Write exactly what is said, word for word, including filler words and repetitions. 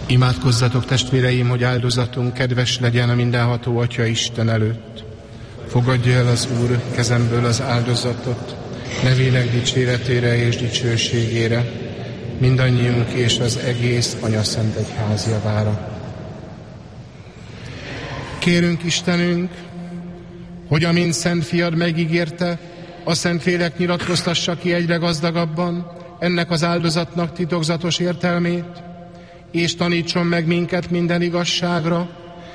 Imádkozzatok, testvéreim, hogy áldozatunk kedves legyen a mindenható Atya Isten előtt. Fogadja el az Úr kezemből az áldozatot, nevének dicséretére és dicsőségére, mindannyiunk és az egész Anyaszent Egyház javára. Kérünk, Istenünk, hogy amint Szent Fiad megígérte, a Szentlélek nyilatkoztassa ki egyre gazdagabban ennek az áldozatnak titokzatos értelmét, és tanítson meg minket minden igazságra,